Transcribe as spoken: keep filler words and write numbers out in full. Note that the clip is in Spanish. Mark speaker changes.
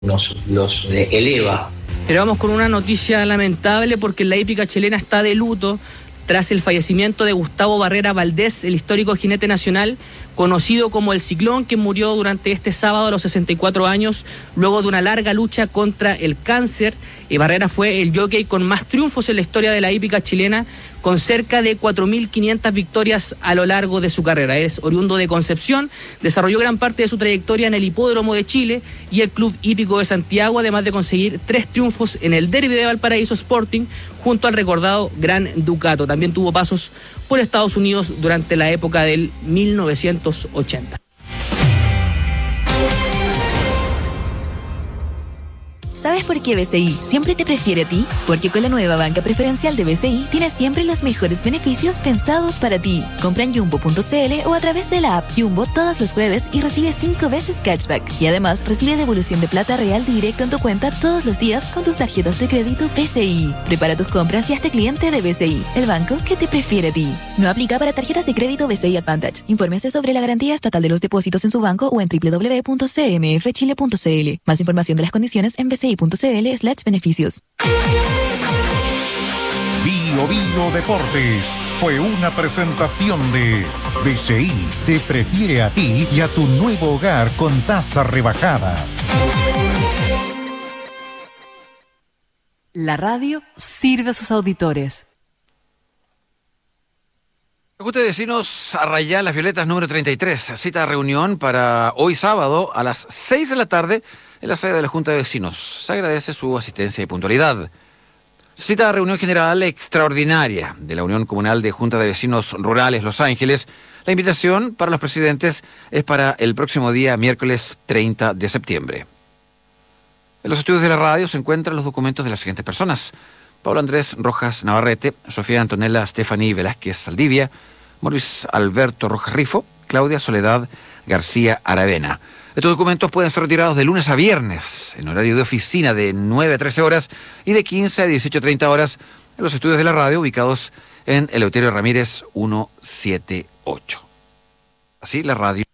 Speaker 1: los, los eh, eleva.
Speaker 2: Pero vamos con una noticia lamentable porque la hípica chilena está de luto tras el fallecimiento de Gustavo Barrera Valdés, el histórico jinete nacional, conocido como el Ciclón, que murió durante este sábado a los sesenta y cuatro años, luego de una larga lucha contra el cáncer. Y Barrera fue el jockey con más triunfos en la historia de la hípica chilena, con cerca de cuatro mil quinientas victorias a lo largo de su carrera. Es oriundo de Concepción, desarrolló gran parte de su trayectoria en el Hipódromo de Chile y el Club Hípico de Santiago, además de conseguir tres triunfos en el Derby de Valparaíso Sporting, junto al recordado Gran Ducato. También tuvo pasos por Estados Unidos durante la época del mil novecientos ochenta.
Speaker 3: ¿Sabes por qué B C I siempre te prefiere a ti? Porque con la nueva banca preferencial de B C I tienes siempre los mejores beneficios pensados para ti. Compra en jumbo punto c l o a través de la app Jumbo todos los jueves y recibe cinco veces cashback. Y además recibe devolución de plata real directo en tu cuenta todos los días con tus tarjetas de crédito B C I. Prepara tus compras y hazte cliente de B C I, el banco que te prefiere a ti. No aplica para tarjetas de crédito B C I Advantage. Infórmese sobre la garantía estatal de los depósitos en su banco o en doble u doble u doble u punto c m f chile punto c l. Más información de las condiciones en bci punto c l slash beneficios.
Speaker 4: Bio Bio Deportes fue una presentación de B C I te prefiere a ti y a tu nuevo hogar con tasa rebajada.
Speaker 5: La radio sirve a sus auditores.
Speaker 6: Junta de Vecinos Arrayá Las Violetas número treinta y tres. Cita reunión para hoy sábado a las seis de la tarde en la sede de la Junta de Vecinos. Se agradece su asistencia y puntualidad. Cita reunión general extraordinaria de la Unión Comunal de Junta de Vecinos Rurales Los Ángeles. La invitación para los presidentes es para el próximo día, miércoles treinta de septiembre. En los estudios de la radio se encuentran los documentos de las siguientes personas: Pablo Andrés Rojas Navarrete, Sofía Antonella Stephanie Velázquez Saldivia, Maurice Alberto Rojas Rifo, Claudia Soledad García Aravena. Estos documentos pueden ser retirados de lunes a viernes, en horario de oficina de nueve a trece horas y de quince a dieciocho treinta horas en los estudios de la radio ubicados en Eleuterio Ramírez ciento setenta y ocho. Así la radio.